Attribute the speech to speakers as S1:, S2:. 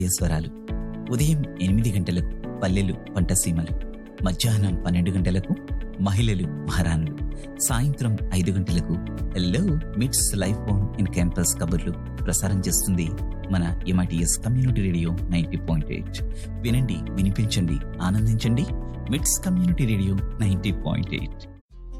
S1: స్వరాలు. ఉదయం 8 గంటలకు పల్లెలు పంటసీమలు, మధ్యాహ్నం 12 గంటలకు మహిళలు మహారాణులు, సాయంత్రం 5 గంటలకు హెల్లో మిట్స్ లైఫ్ ఆన్ ఇన్ క్యాంపస్ కబుర్లు ప్రసారం చేస్తుంది మన MITS కమ్యూనిటీ రేడియో 90.8. వినండి, వినిపించండి, ఆనందించండి. మిట్స్ కమ్యూనిటీ రేడియో 90.8.